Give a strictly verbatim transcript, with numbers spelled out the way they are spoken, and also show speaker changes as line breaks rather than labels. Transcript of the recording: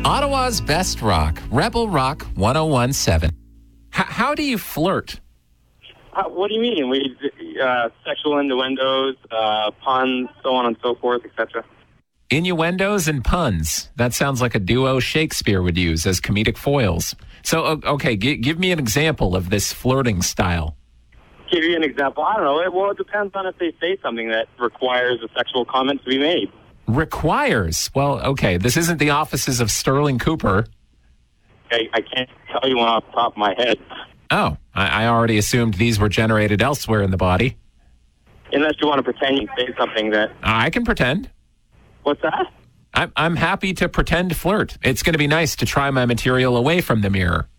Ottawa's best rock, Rebel Rock one oh one point seven. H- how do you flirt?
Uh, what do you mean? We uh, sexual innuendos, uh, puns, so on and so forth, et cetera.
Innuendos and puns. That sounds like a duo Shakespeare would use as comedic foils. So, o- okay, g- give me an example of this flirting style.
Give you an example. I don't know. It, well, it depends on if they say something that requires a sexual comment to be made.
Requires? Well, okay, this isn't the offices of Sterling Cooper.
I, I can't tell you one off the top of my head.
Oh, I, I already assumed these were generated elsewhere in the body.
Unless you want to pretend you say something that...
I can pretend.
What's that?
I'm, I'm happy to pretend flirt. It's going to be nice to try my material away from the mirror.